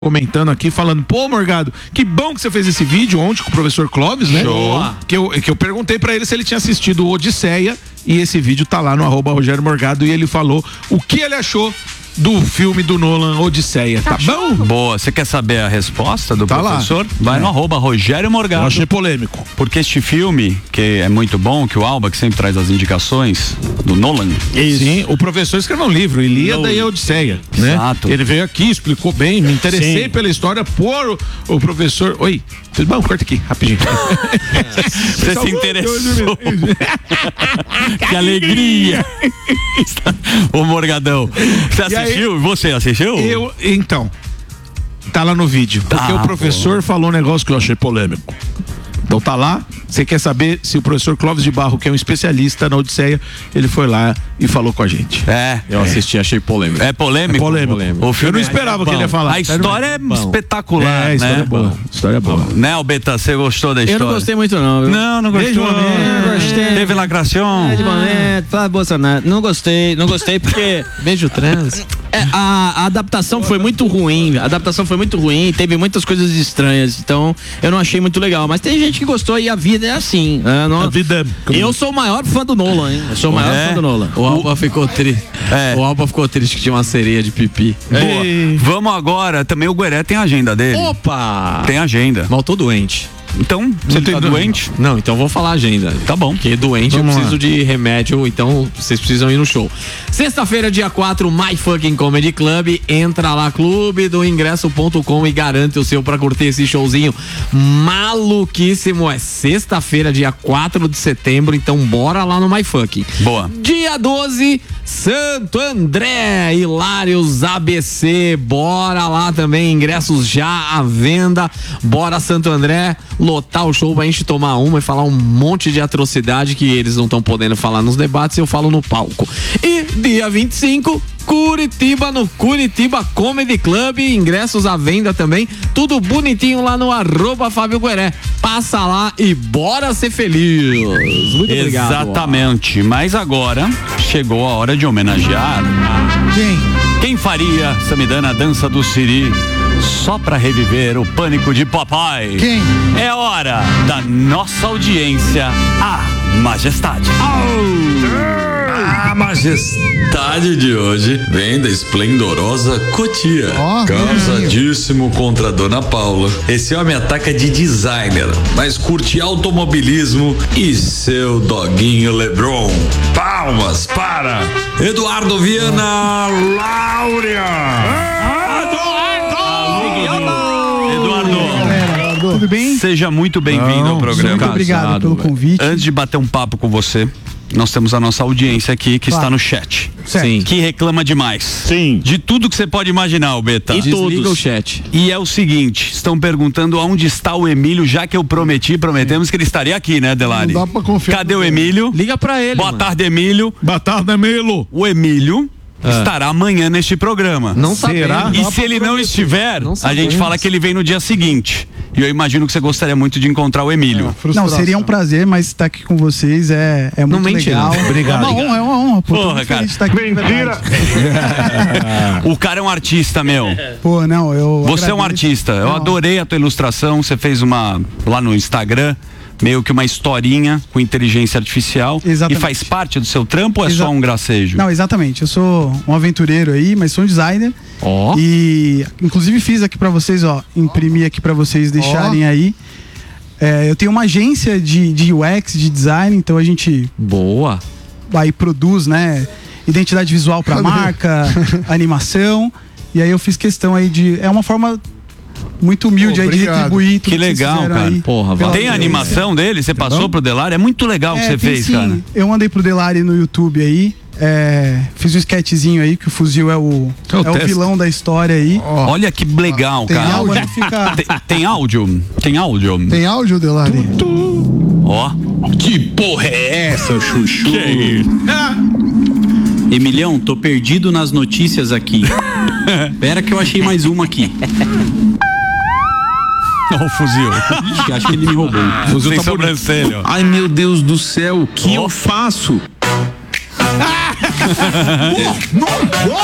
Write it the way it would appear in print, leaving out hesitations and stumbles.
comentando aqui, falando, pô, Morgado, que bom que você fez esse vídeo ontem com o professor Clóvis, né? Show. Que eu perguntei pra ele se ele tinha assistido o Odisseia, e esse vídeo tá lá no @Rogério Morgado, e ele falou o que ele achou do filme do Nolan, Odisseia, tá bom? Boa, você quer saber a resposta do Tá professor? lá. Vai no @Rogério Morgado. Eu achei polêmico. Porque este filme, que é muito bom, que o Alba, que sempre traz as indicações do Nolan. Sim, o professor escreveu um livro, Ilíada e Odisseia, né? Exato. Ele veio aqui, explicou bem, me interessei Sim. pela história por o professor. Oi, tudo bom? Corta aqui, rapidinho. Você se interessou. Que alegria. Ô Morgadão, você assistiu? Você assistiu? Então, tá lá no vídeo. Porque o professor falou um negócio que eu achei polêmico. Então tá lá. Você quer saber se o professor Clóvis de Barro, que é um especialista na Odisseia, ele foi lá e falou com a gente. Eu assisti, achei polêmico. É polêmico? É polêmico. O filme Eu não esperava que ele ia falar. A história é É, espetacular, a história né? é boa. História é boa. Né, Albeta, você gostou da história? Eu não gostei muito não, viu? Não gostou. Beijo, amor. Não gostei. Teve lacração? De momento, fala Bolsonaro. Não gostei porque Beijo trans. a adaptação foi muito ruim. Teve muitas coisas estranhas. Então, eu não achei muito legal. Mas tem gente que gostou e a vida é assim. Né? A vida Eu sou o maior fã do Nolan, hein? Eu sou o maior fã do Nolan. O Alba ficou triste. O Alba ficou triste que tinha uma sereia de pipi. Boa. Vamos agora, também o Gueré tem a agenda dele. Opa! Tem agenda. Mal tô doente. Então, você tá doente? Não, então vou falar a agenda. Tá bom. Porque doente Vamos eu preciso lá. de remédio, então vocês precisam ir no show. Sexta-feira, dia 4, My Fucking Comedy Club. Entra lá, clubedoingresso.com e garante o seu pra curtir esse showzinho maluquíssimo. É sexta-feira, dia 4 de setembro, então bora lá no My Fucking. Boa. Dia 12, Santo André, Hilários ABC, bora lá também, ingressos já à venda, bora Santo André, lotar o show pra gente tomar uma e falar um monte de atrocidade que eles não estão podendo falar nos debates, eu falo no palco. E dia 25, Curitiba, no Curitiba Comedy Club, ingressos à venda também, tudo bonitinho lá no @Fábio Gueré. Passa lá e bora ser feliz. Muito obrigado. Exatamente. Mas agora chegou a hora de homenagear quem faria, Samidana, a dança do Siri só pra reviver o pânico de papai. Quem? É hora da nossa audiência, a Majestade. A majestade de hoje vem da esplendorosa Cotia, Ó, causadíssimo contra a Dona Paula. Esse homem ataca de designer, mas curte automobilismo e seu doguinho LeBron. Palmas para Eduardo Viana Láurea. Eduardo, Tudo bem? seja muito bem-vindo ao programa. Muito obrigado pelo convite. Antes de bater um papo com você, nós temos a nossa audiência aqui que está no chat. Certo. Sim. Que reclama demais. Sim. De tudo que você pode imaginar, Albeta. Desliga o chat. E é o seguinte, estão perguntando onde está o Emílio, já que eu prometemos que ele estaria aqui, né, Delari? Não dá pra confiar Cadê no o Emílio? Liga pra ele. Boa mano. tarde, Emílio. Batalha Melo. O Emílio estará amanhã neste programa. Não Será? sabemos. E se ele não estiver, Não a sabemos. gente fala que ele vem no dia seguinte. E eu imagino que você gostaria muito de encontrar o Emílio. Não, seria um prazer, mas estar aqui com vocês é muito mente, legal. não. Obrigado. É uma honra, pô. Tô Porra, muito cara. feliz de estar aqui. Mentira! O cara é um artista, meu. Pô, não, eu Você é um agradeço. artista. Eu Não. adorei a tua ilustração. Você fez uma lá no Instagram, meio que uma historinha com inteligência artificial. Exatamente. E faz parte do seu trampo ou é só um gracejo? Não, exatamente. Eu sou um aventureiro aí, mas sou um designer. Ó. E inclusive fiz aqui pra vocês, ó, imprimi aqui pra vocês deixarem aí. Eu tenho uma agência de UX, de design, então a gente Boa. aí produz, né, identidade visual pra marca, animação. E aí eu fiz questão aí é uma forma muito humilde aí de retribuir tudo Que vocês legal, fizeram cara. aí. Porra, Pela Tem a audiência. animação dele? Você passou pro Delari? É muito legal o que você tem fez, sim. cara. Eu mandei pro Delari no YouTube aí. Fiz um sketchzinho aí, que o fuzil é o teste. vilão da história aí. Olha que legal, Tem cara. áudio, fica... Tem áudio? Tem áudio? Tem áudio, Delari? Ó. Que porra é essa, Chuchu? Emilhão, tô perdido nas notícias aqui. Pera que eu achei mais uma aqui. Ó o fuzil. Ixi, acho que ele me roubou. Fuzil tá sobrancelha. Ai, meu Deus do céu, o que eu faço?